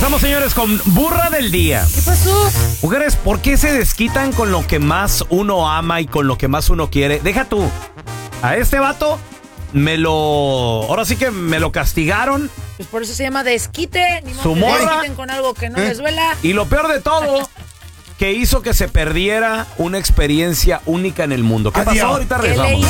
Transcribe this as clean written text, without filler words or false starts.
Regresamos, señores, con Burra del Día. ¿Qué pasó? Mujeres, ¿por qué se desquitan con lo que más uno ama y con lo que más uno quiere? Deja tú. A este vato ahora sí que me lo castigaron. Pues por eso se llama desquite. Ni modo Su que morra. desquiten con algo que no les duela. Y lo peor de todo, que hizo que se perdiera una experiencia única en el mundo. ¿Qué pasó? Ahorita ¿Qué le regresamos.